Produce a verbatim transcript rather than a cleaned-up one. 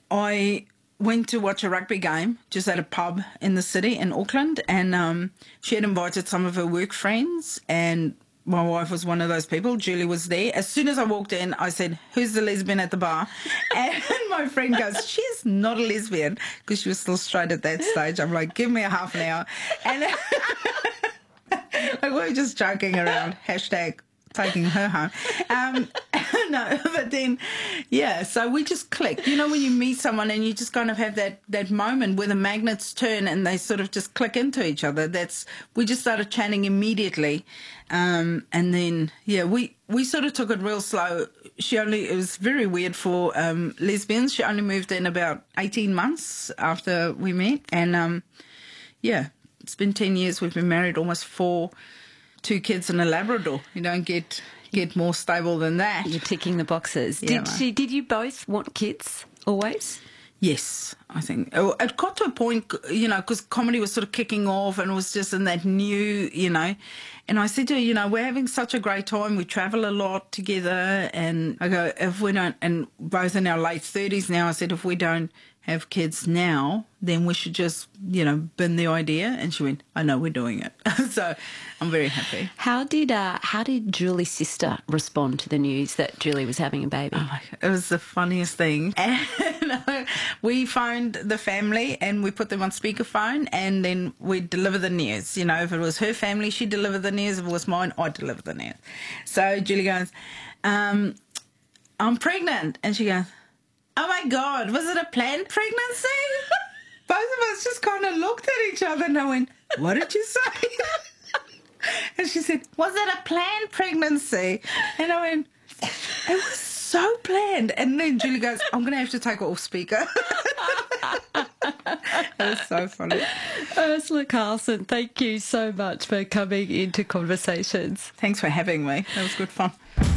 I went to watch a rugby game just at a pub in the city in Auckland, and um, she had invited some of her work friends, and my wife was one of those people. Julie was there. As soon as I walked in, I said, "Who's the lesbian at the bar?" And my friend goes, "She's not a lesbian," because she was still straight at that stage. I'm like, "Give me a half an hour." And like, we were just joking around. Hashtag taking her home. Um, no, but then, yeah, so we just clicked. You know, when you meet someone and you just kind of have that, that moment where the magnets turn and they sort of just click into each other. That's, we just started chatting immediately. Um, and then, yeah, we, we sort of took it real slow. She only, it was very weird for um, lesbians. She only moved in about eighteen months after we met. And, um, yeah, it's been ten years. We've been married almost four. Two kids and a Labrador. You don't get get more stable than that. You're ticking the boxes. Yeah, did she, did you both want kids always? Yes, I think. Oh, it got to a point, you know, because comedy was sort of kicking off and it was just in that new, you know. And I said to her, you know, we're having such a great time. We travel a lot together. And I go, if we don't, and both in our late thirties now, I said, if we don't have kids now, then we should just, you know, bin the idea. And she went, I know, we're doing it. So I'm very happy. How did uh, how did Julie's sister respond to the news that Julie was having a baby? Oh my God, it was the funniest thing. And uh, we phoned the family and we put them on speakerphone, and then we deliver the news. You know, if it was her family, she delivered the news. If it was mine, I delivered the news. So Julie goes, um, I'm pregnant. And she goes, oh my God, was it a planned pregnancy? Both of us just kind of looked at each other and I went, what did you say? And she said, was it a planned pregnancy? And I went, it was so planned. And then Julie goes, I'm going to have to take it off speaker. It was so funny. Ursula Carlson, thank you so much for coming into Conversations. Thanks for having me. That was good fun.